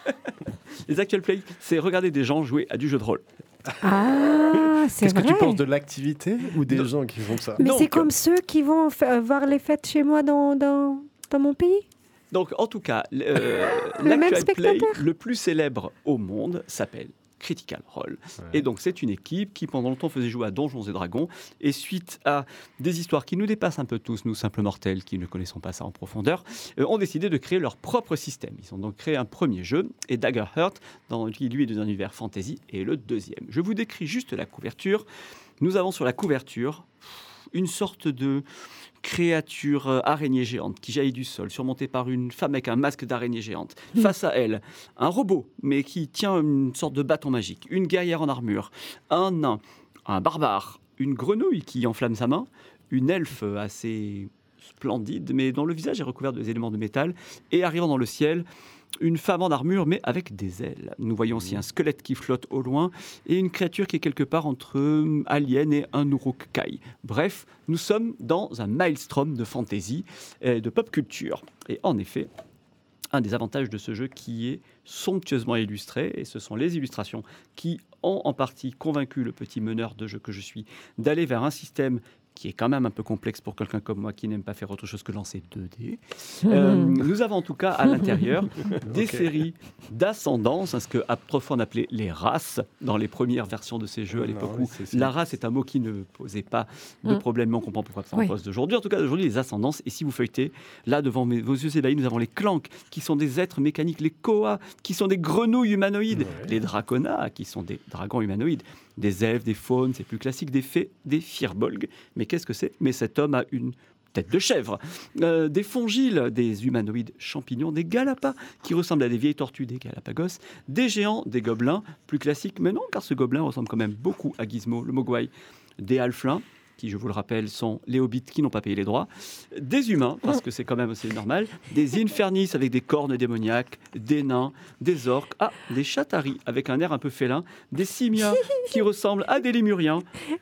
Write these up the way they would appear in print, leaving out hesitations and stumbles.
Les actual play, c'est regarder des gens jouer à du jeu de rôle. Ah, c'est Qu'est-ce vrai. que tu penses de l'activité ou des gens qui font ça? Mais Donc, c'est comme ceux qui vont voir les fêtes chez moi dans mon pays. Donc, en tout cas, même l'actual play spectateur. le plus célèbre au monde s'appelle Critical Role. Ouais. Et donc, c'est une équipe qui, pendant longtemps, faisait jouer à Donjons et Dragons. Et suite à des histoires qui nous dépassent un peu tous, nous simples mortels qui ne connaissons pas ça en profondeur, ont décidé de créer leur propre système. Ils ont donc créé un premier jeu, et Daggerheart, qui lui est dans un univers fantasy, est le deuxième. Je vous décris juste la couverture. Nous avons sur la couverture une sorte de créature araignée géante qui jaillit du sol, surmontée par une femme avec un masque d'araignée géante. Face à elle, un robot, mais qui tient une sorte de bâton magique, une guerrière en armure, un nain, un barbare, une grenouille qui enflamme sa main, une elfe assez splendide, mais dont le visage est recouvert de éléments de métal, et arrivant dans le ciel, une femme en armure, mais avec des ailes. Nous voyons aussi un squelette qui flotte au loin et une créature qui est quelque part entre Alien et un Uruk-kai. Bref, nous sommes dans un maelstrom de fantasy et de pop culture. Et en effet, un des avantages de ce jeu qui est somptueusement illustré, et ce sont les illustrations qui ont en partie convaincu le petit meneur de jeu que je suis d'aller vers un système qui est quand même un peu complexe pour quelqu'un comme moi qui n'aime pas faire autre chose que lancer 2D. Nous avons en tout cas à l'intérieur des séries d'ascendance, ce qu'autrefois on appelait les races dans les premières versions de ces jeux à l'époque où la race est un mot qui ne posait pas de problème, mais on comprend pourquoi ça en pose d'aujourd'hui. En tout cas, aujourd'hui, les ascendances. Et si vous feuilletez, là devant vos yeux ébahis, nous avons les clanks qui sont des êtres mécaniques, les koas qui sont des grenouilles humanoïdes, les draconas qui sont des dragons humanoïdes, des elfes, des faunes, c'est plus classique, des fées, des firbolgs. Mais qu'est-ce que c'est? Mais cet homme a une tête de chèvre, des fongiles, des humanoïdes champignons, des galapas qui ressemblent à des vieilles tortues, des galapagos, des géants, des gobelins, plus classiques, mais non, car ce gobelin ressemble quand même beaucoup à Gizmo, le mogwai, des halflins, qui, je vous le rappelle, sont les hobbits qui n'ont pas payé les droits, des humains, parce que c'est quand même assez normal, des infernis avec des cornes démoniaques, des nains, des orques, des chataris avec un air un peu félin, des simias qui ressemblent à des lémuriens.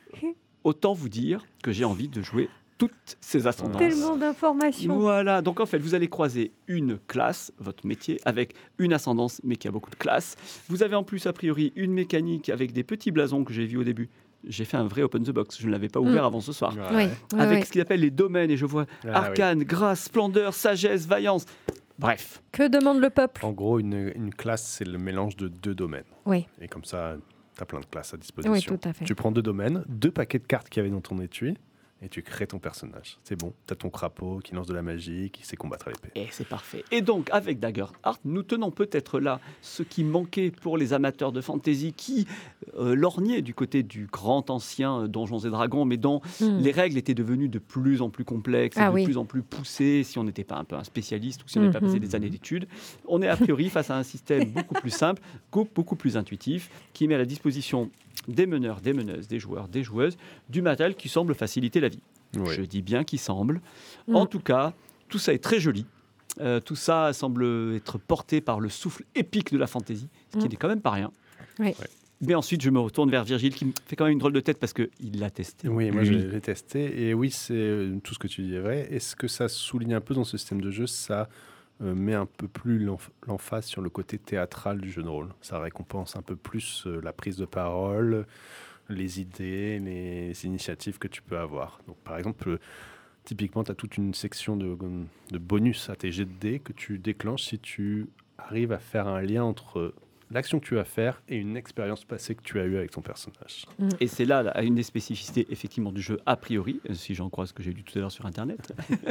Autant vous dire que j'ai envie de jouer toutes ces ascendances. Tellement d'informations. Voilà, donc en fait, vous allez croiser une classe, votre métier, avec une ascendance, mais qui a beaucoup de classes. Vous avez en plus, a priori, une mécanique avec des petits blasons que j'ai vus au début. J'ai fait un vrai open the box, je ne l'avais pas ouvert avant ce soir. Oui, Avec ce qu'ils appellent les domaines, et je vois arcane, grâce, splendeur, sagesse, vaillance. Bref. Que demande le peuple? En gros, une classe, c'est le mélange de 2 domaines. Oui. Et comme ça, tu as plein de classes à disposition. Oui, tout à fait. Tu prends 2 domaines, 2 paquets de cartes qu'il y avait dans ton étui, et tu crées ton personnage. C'est bon, tu as ton crapaud qui lance de la magie, qui sait combattre à l'épée. Et c'est parfait. Et donc, avec Daggerheart, nous tenons peut-être là ce qui manquait pour les amateurs de fantasy qui lorgnaient du côté du grand ancien Donjons et Dragons, mais dont les règles étaient devenues de plus en plus complexes, et de plus en plus poussées, si on n'était pas un peu un spécialiste ou si on n'avait pas passé des années d'études. On est a priori face à un système beaucoup plus simple, beaucoup plus intuitif, qui met à la disposition des meneurs, des meneuses, des joueurs, des joueuses, du matériel qui semble faciliter la vie. Oui. Je dis bien qui semble. En tout cas, tout ça est très joli. Tout ça semble être porté par le souffle épique de la fantaisie, ce qui n'est quand même pas rien. Oui. Ouais. Mais ensuite, je me retourne vers Virgile, qui me fait quand même une drôle de tête parce qu'il l'a testé. Oui, moi je l'ai testé. Et oui, c'est tout ce que tu dis est vrai. Et ce que ça souligne un peu dans ce système de jeu, ça met un peu plus l'emphase sur le côté théâtral du jeu de rôle. Ça récompense un peu plus la prise de parole, les idées, les initiatives que tu peux avoir. Donc, par exemple, typiquement, tu as toute une section de bonus à tes jets de dés que tu déclenches si tu arrives à faire un lien entre l'action que tu vas faire et une expérience passée que tu as eue avec ton personnage. Et c'est là une des spécificités effectivement du jeu a priori, si j'en crois ce que j'ai lu tout à l'heure sur Internet,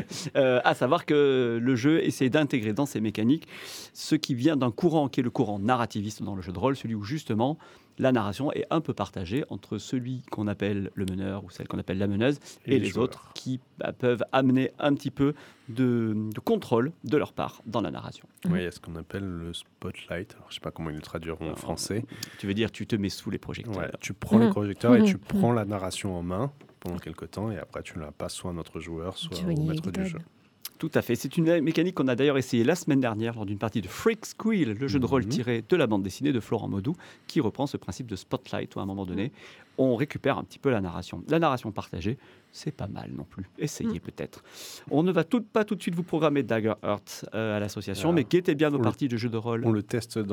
à savoir que le jeu essaie d'intégrer dans ses mécaniques ce qui vient d'un courant qui est le courant narrativiste dans le jeu de rôle, celui où justement la narration est un peu partagée entre celui qu'on appelle le meneur ou celle qu'on appelle la meneuse et les autres qui peuvent amener un petit peu de contrôle de leur part dans la narration. Oui, il y a ce qu'on appelle le spotlight. Alors, je ne sais pas comment ils le traduiront en français. Tu veux dire, tu te mets sous les projecteurs. Ouais, tu prends les projecteurs et tu prends la narration en main pendant quelques temps et après tu la passes soit à notre joueur, soit au maître du jeu. Tout à fait. C'est une mécanique qu'on a d'ailleurs essayé la semaine dernière lors d'une partie de Freak Squill, le jeu de rôle tiré de la bande dessinée de Florent Maudou, qui reprend ce principe de spotlight où à un moment donné, on récupère un petit peu la narration. La narration partagée, c'est pas mal non plus. Essayez peut-être. On ne va pas tout de suite vous programmer Daggerheart à l'association, mais guettez bien nos parties de jeux de rôle. On le teste